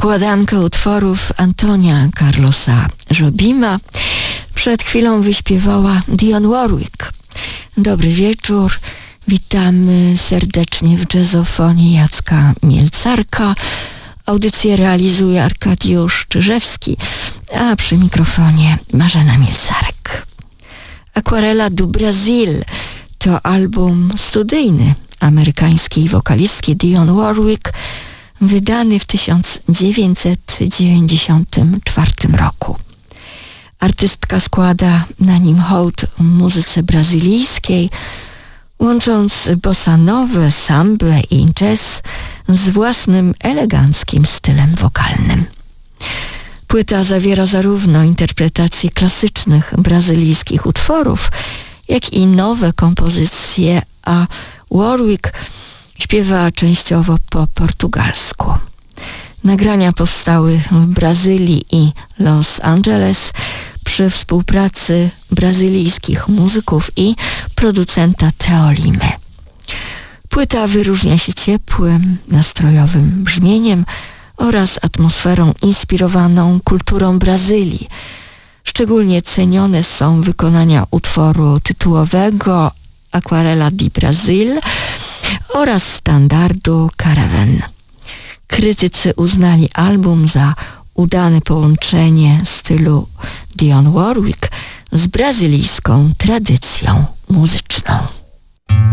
Składanka utworów Antonia Carlosa Jobima przed chwilą wyśpiewała Dionne Warwick. Dobry wieczór, witamy serdecznie w jazzofonii Jacka Mielcarka. Audycję realizuje Arkadiusz Czyżewski, a przy mikrofonie Marzena Mielcarek. Aquarela do Brasil to album studyjny amerykańskiej wokalistki Dionne Warwick, wydany w 1994 roku. Artystka składa na nim hołd muzyce brazylijskiej, łącząc bossa nowę, sambę i jazz z własnym eleganckim stylem wokalnym. Płyta zawiera zarówno interpretacje klasycznych brazylijskich utworów, jak i nowe kompozycje, a Warwick śpiewa częściowo po portugalsku. Nagrania powstały w Brazylii i Los Angeles przy współpracy brazylijskich muzyków i producenta Theo Limy. Płyta wyróżnia się ciepłym, nastrojowym brzmieniem oraz atmosferą inspirowaną kulturą Brazylii. Szczególnie cenione są wykonania utworu tytułowego Aquarela do Brasil oraz standardu Caravan. Krytycy uznali album za udane połączenie stylu Dionne Warwick z brazylijską tradycją muzyczną.